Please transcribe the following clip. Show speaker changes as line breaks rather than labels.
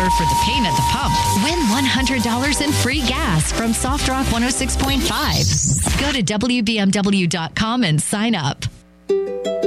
for the pain at the pump. Win $100 in free gas from Soft Rock 106.5. Go to WBMW.com and sign up.